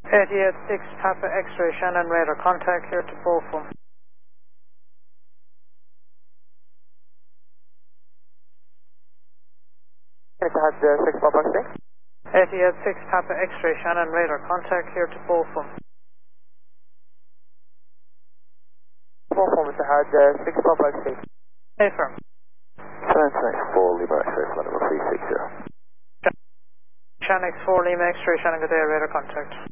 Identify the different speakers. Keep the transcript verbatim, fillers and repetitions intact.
Speaker 1: eighty-eight six Papa X-ray, Shannon radar, contact here to Beaufort.
Speaker 2: Etihad uh, six Papa six.
Speaker 1: eighty-eight six Papa X-ray, Shannon radar, contact here to Beaufort.
Speaker 2: Beaufort, Etihad uh, six Papa six.
Speaker 1: Affirm.
Speaker 3: Shannon X four, Lima X-ray, flight number three six zero.
Speaker 1: Shannon X four, Lima X-ray, Shannon, good day, radar contact.